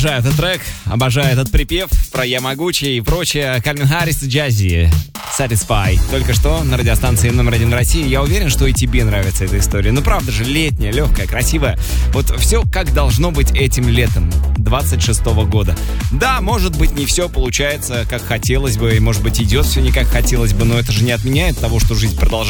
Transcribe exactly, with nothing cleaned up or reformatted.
Обожаю этот трек, обожаю этот припев про «Я могучий» и прочее. Кальвин Харрис и Джази. Satisfy. Только что на радиостанции номер один в России. Я уверен, что и тебе нравится эта история. Ну, правда же, летняя, легкая, красивая. Вот все как должно быть этим летом двадцать шестого года. Да, может быть, не все получается, как хотелось бы, и, может быть, идет все не как хотелось бы, но это же не отменяет того, что жизнь продолжается.